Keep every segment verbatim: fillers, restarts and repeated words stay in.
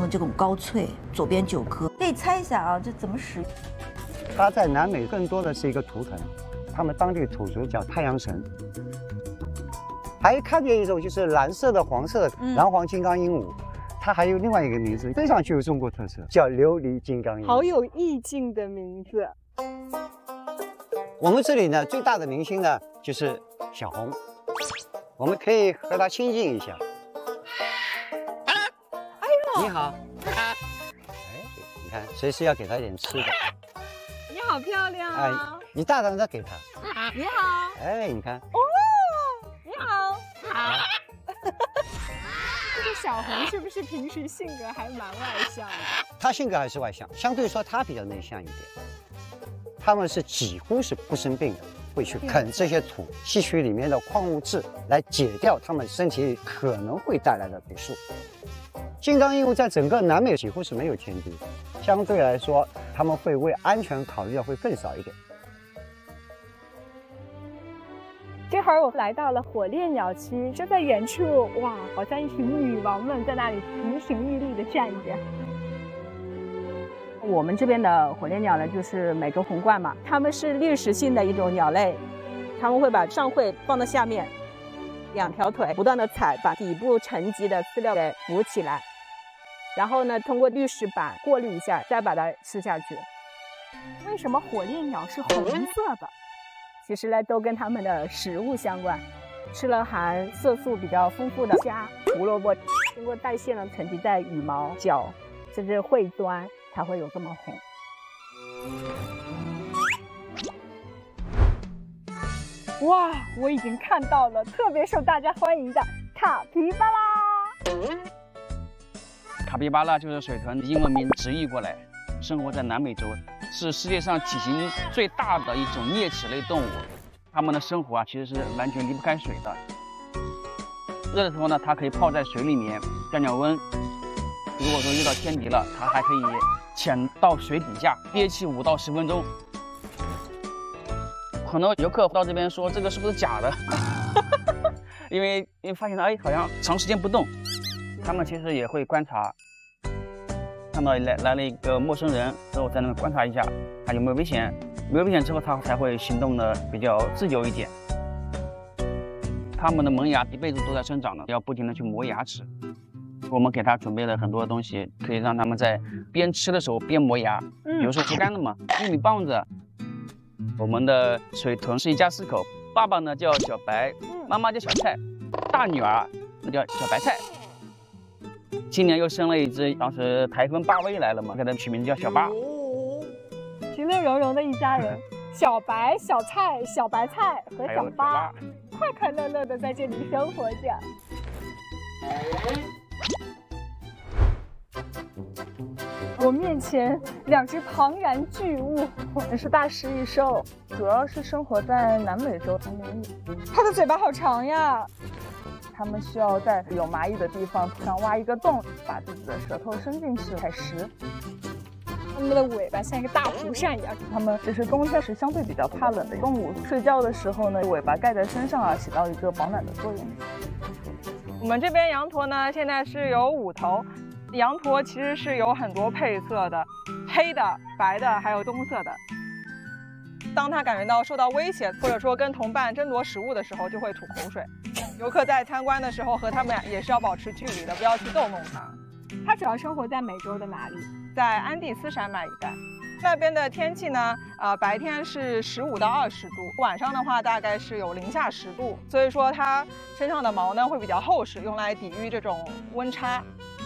的这种高脆，左边九颗，可以猜一下啊，这怎么使？ 它在南美更多的是一个图腾，他们当地土族叫太阳神。还看见一种就是蓝色的、黄色的蓝黄金刚鹦鹉，它还有另外一个名字，非常具有中国特色，叫琉璃金刚鹦鹉。 好有意境的名字。 我们这里呢，最大的明星呢就是小红，我们可以和它亲近一下。哎呦，你好。哎，你看，随时要给它一点吃的。 你好漂亮啊！ 哎，你大胆的给它。 你好。 哎，你看。 哦，你好。好。这个小红是不是平时性格还蛮外向的？ 她性格还是外向，相对说她比较内向一点。他们是几乎是不生病的，会去啃这些土，吸取里面的矿物质来解掉他们身体里可能会带来的毒素。金刚鹦鹉在整个南美几乎是没有天敌，相对来说，他们会为安全考虑的会更少一点。 这会儿我来到了火烈鸟区，就在远处，哇，好像一群女王们在那里亭亭玉立的站着。 我们这边的火烈鸟呢，就是美洲红冠嘛，它们是掠食性的一种鸟类，它们会把上喙放到下面，两条腿不断的踩，把底部沉积的饲料给浮起来，然后呢，通过滤食板过滤一下，再把它吃下去。 为什么火烈鸟是红色的？ 其实呢，都跟它们的食物相关，吃了含色素比较丰富的虾、胡萝卜，经过代谢呢，沉积在羽毛、脚甚至喙端。才会有这么红。 哇，我已经看到了特别受大家欢迎的卡皮巴拉。 卡皮巴拉就是水豚英文名直译过来，生活在南美洲，是世界上体型最大的一种啮齿类动物。它们的生活啊，其实是完全离不开水的。热的时候呢，它可以泡在水里面降降温。如果说遇到天敌了，它还可以潜到水底下憋气五到十分钟。很多游客到这边说这个是不是假的？因为因为发现了，哎，好像长时间不动，他们其实也会观察，看到来来了一个陌生人之后，在那观察一下他有没有危险，没有危险之后，他才会行动的比较自由一点。他们的门牙一辈子都在生长的，要不停的去磨牙齿。我们给他准备了很多东西，可以让他们在边吃的时候边磨牙，比如说竹竿的嘛，玉米棒子。我们的水豚是一家四口，爸爸呢叫小白，妈妈叫小菜，大女儿那叫小白菜。今年又生了一只，当时台风巴威来了嘛，给它取名字叫小巴。 其乐融融的一家人，小白、小菜、小白菜和小巴，快快乐乐的在这里生活着。我面前两只庞然巨物， 那是大食蚁兽，主要是生活在南美洲丛林里。 它的嘴巴好长呀！ 它们需要在有蚂蚁的地方土上挖一个洞，把自己的舌头伸进去采食。 它们的尾巴像一个大蒲扇一样。 它们这是冬天时相对比较怕冷的动物，睡觉的时候呢，尾巴盖在身上啊，起到一个保暖的作用。 我们这边羊驼呢，现在是有五头。羊驼其实是有很多配色的，黑的、白的，还有棕色的。当它感觉到受到威胁，或者说跟同伴争夺食物的时候，就会吐口水。游客在参观的时候和它们也是要保持距离的，不要去逗弄它。 它主要生活在美洲的哪里？ 在安第斯山脉一带。那边的天气呢，呃，白天是十五到二十度，晚上的话大概是有零下十度，所以说它身上的毛呢会比较厚实，用来抵御这种温差。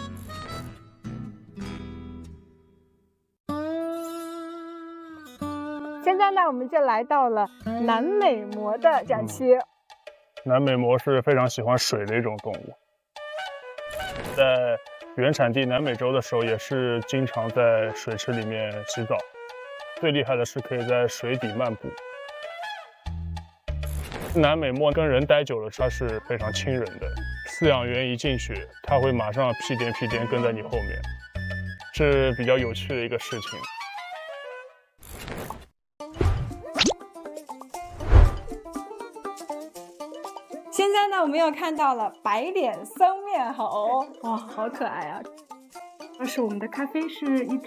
现在呢，我们就来到了南美貘的展区。 南美貘是非常喜欢水的一种动物，在原产地南美洲的时候，也是经常在水池里面洗澡。最厉害的是可以在水底漫步。南美貘跟人待久了，它是非常亲人的。饲养员一进去，它会马上屁颠屁颠跟在你后面，是比较有趣的一个事情。 现在呢，我们又看到了白脸僧面猴，哇，好可爱啊！ 是我们的咖啡是一